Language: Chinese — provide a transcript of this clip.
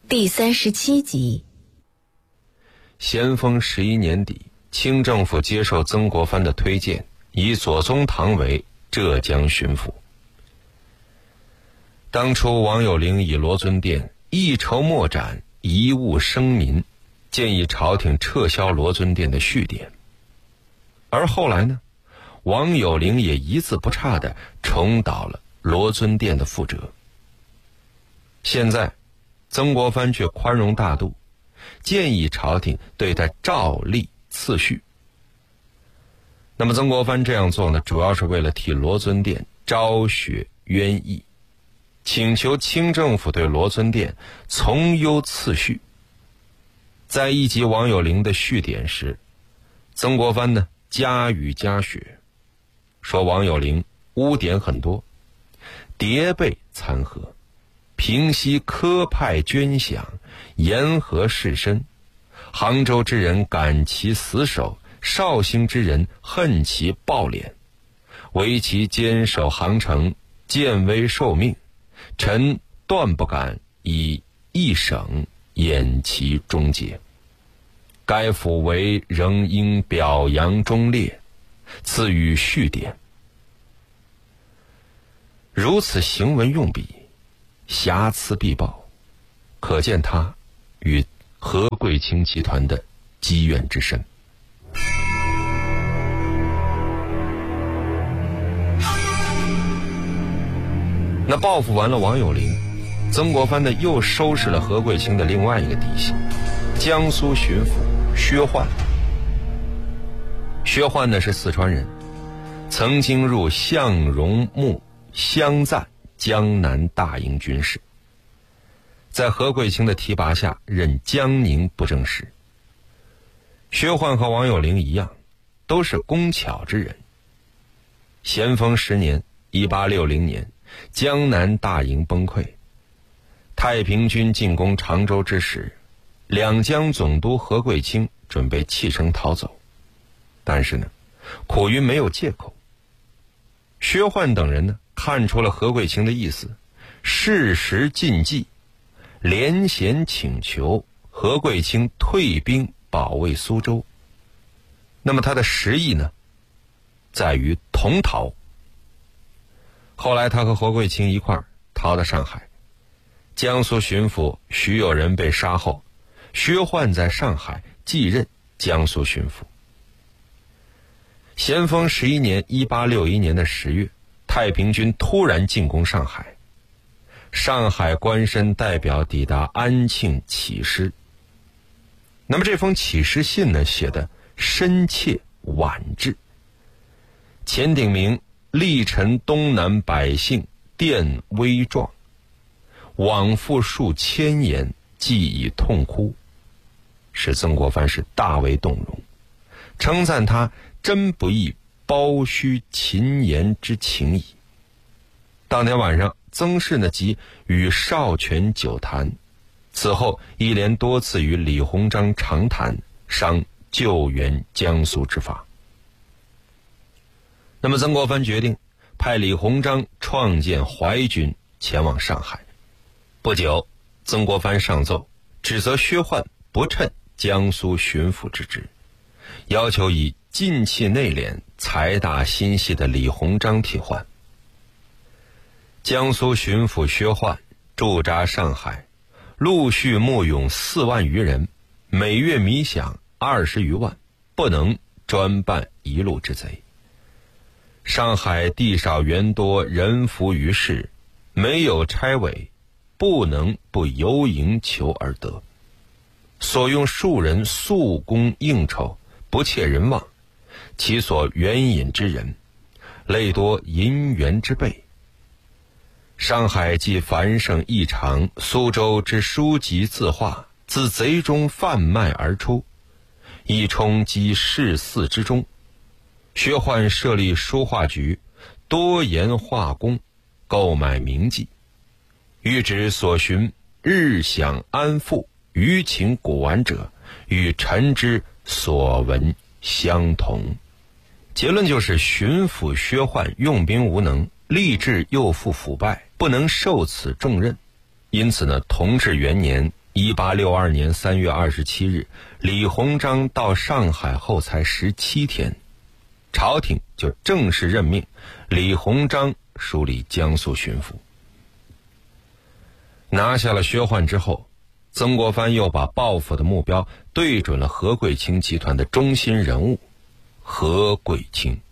第37集。 咸丰11年底，清政府接受曾国藩的推荐，以左宗棠为浙江巡抚。当初王有龄以罗尊殿一筹莫展，贻误生民，建议朝廷撤销罗尊殿的序典。而后来呢，王有龄也一字不差地重蹈了罗尊殿的覆辙。现在曾国藩却宽容大度，建议朝廷对他照例赐序。那么曾国藩这样做呢，主要是为了替罗尊殿昭雪冤役，请求清政府对罗尊殿从优次序。在一集王有龄的序典时，曾国藩呢加语加雪，说王有龄污点很多，叠被参合，平西科派捐饷，言和事深，杭州之人感其死守，绍兴之人恨其暴敛，唯其坚守杭城，见危受命，臣断不敢以一省掩其终结。该府为仍应表扬忠烈，赐予序典。如此行文用笔，瑕疵必报，可见他与何贵卿集团的积怨之深。那报复完了王有龄，曾国藩呢又收拾了何贵卿的另外一个嫡系，江苏巡抚薛焕。薛焕呢是四川人，曾经入向荣墓湘赞江南大营军事，在何贵卿的提拔下任江宁布政使。薛焕和王有龄一样，都是工巧之人。咸丰10年1860年，江南大营崩溃，太平军进攻常州之时，两江总督何贵卿准备弃城逃走，但是呢，苦于没有借口。薛焕等人呢看出了何贵卿的意思，适时禁忌，连衔请求何贵卿退兵保卫苏州。那么他的实意呢，在于同逃。后来他和何贵卿一块儿逃到上海，江苏巡抚徐有仁被杀后，薛焕在上海继任江苏巡抚。咸丰11年1861年的10月，太平军突然进攻上海，上海官绅代表抵达安庆乞师。那么这封乞师信呢，写得深切婉质，前顶明力陈东南百姓电危状，往复数千言，既已痛哭，使曾国藩是大为动容，称赞他真不易包虚勤言之情矣。当天晚上，曾氏呢即与少权久谈，此后一连多次与李鸿章长谈，商救援江苏之法。那么曾国藩决定派李鸿章创建淮军前往上海。不久，曾国藩上奏，指责薛焕不称江苏巡抚之职，要求以进气内敛、财大心细的李鸿章替换。江苏巡抚薛焕驻扎上海，陆续募勇4万余人，每月米饷20余万，不能专办一路之贼。上海地少员多，人浮于事，没有差委，不能不由营求而得。所用数人速攻应酬，不切人望，其所援引之人，累多银元之辈。上海既繁盛异常，苏州之书籍字画自贼中贩卖而出，亦冲击市肆之中。薛焕设立书画局，多研画工，购买名迹，欲指所寻日享安富，余情古玩者，与臣之所闻相同。结论就是巡抚薛焕用兵无能，吏治又复腐败，不能受此重任。因此呢，同治元年 1862年3月27日，李鸿章到上海后才17天，朝廷就正式任命李鸿章署理江苏巡抚。拿下了薛焕之后，曾国藩又把报复的目标对准了何桂清集团的中心人物何桂清。